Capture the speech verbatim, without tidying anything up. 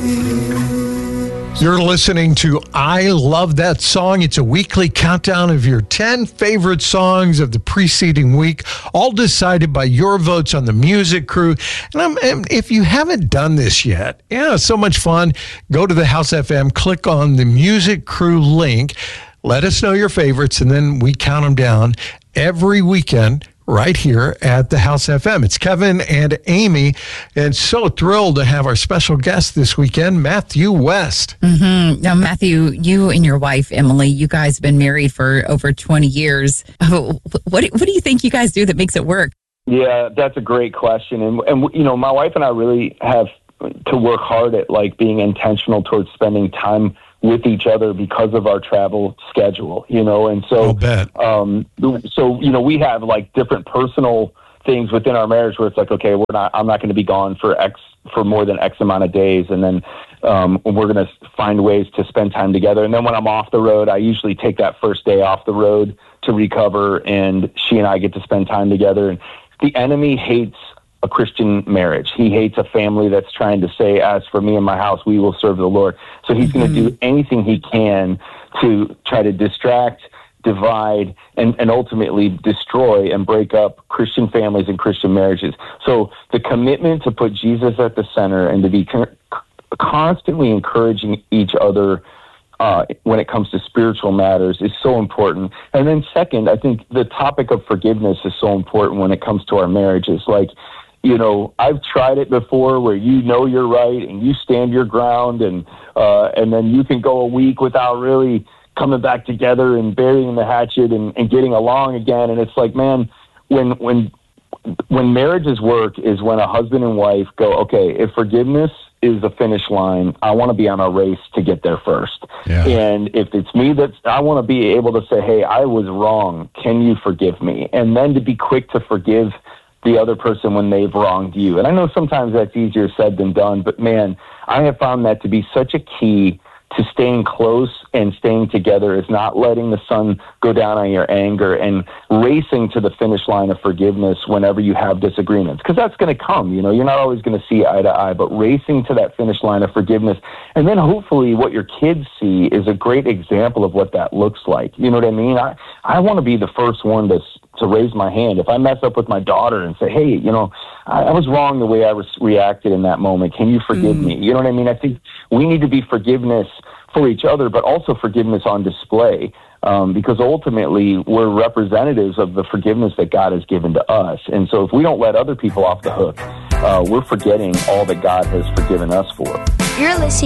You're listening to I Love That Song. It's a weekly countdown of your ten favorite songs of the preceding week, all decided by your votes on the Music Crew. And, I'm, and if you haven't done this yet, yeah, it's so much fun. Go to the House F M, click on the Music Crew link, let us know your favorites, and then we count them down every weekend right here at the House F M. It's Kevin and Amy, and so thrilled to have our special guest this weekend, Matthew West. Mm-hmm. Now, Matthew, you and your wife, Emily, you guys have been married for over twenty years. What, what do you think you guys do that makes it work? Yeah, that's a great question. And, and you know, my wife and I really have to work hard at, like, being intentional towards spending time with each other because of our travel schedule, you know, and so, I'll bet. um, so, you know, we have like different personal things within our marriage where it's like, okay, we're not, I'm not going to be gone for X, for more than X amount of days. And then, um, we're going to find ways to spend time together. And then when I'm off the road, I usually take that first day off the road to recover, and she and I get to spend time together. And the enemy hates a Christian marriage. He hates a family that's trying to say, as for me and my house, we will serve the Lord. So he's mm-hmm. going to do anything he can to try to distract, divide, and, and ultimately destroy and break up Christian families and Christian marriages. So the commitment to put Jesus at the center and to be con- constantly encouraging each other Uh, when it comes to spiritual matters is so important. And then second, I think the topic of forgiveness is so important when it comes to our marriages. Like, you know, I've tried it before where you know you're right and you stand your ground, and uh, and then you can go a week without really coming back together and burying the hatchet and, and getting along again. And it's like, man, when when when marriages work is when a husband and wife go, okay, if forgiveness is the finish line, I want to be on a race to get there first. Yeah. And if it's me, that's, I want to be able to say, hey, I was wrong. Can you forgive me? And then to be quick to forgive the other person when they've wronged you. And I know sometimes that's easier said than done, but man, I have found that to be such a key to staying close and staying together, is not letting the sun go down on your anger and racing to the finish line of forgiveness whenever you have disagreements. Because that's going to come, you know, you're not always going to see eye to eye, but racing to that finish line of forgiveness. And then hopefully what your kids see is a great example of what that looks like. You know what I mean? I, I want to be the first one to to raise my hand. If I mess up with my daughter and say, hey, you know, I, I was wrong the way I was reacted in that moment. Can you forgive mm. me? You know what I mean? I think we need to be forgiveness for each other, but also forgiveness on display, um, because ultimately we're representatives of the forgiveness that God has given to us. And so if we don't let other people off the hook, uh, we're forgetting all that God has forgiven us for. You're listening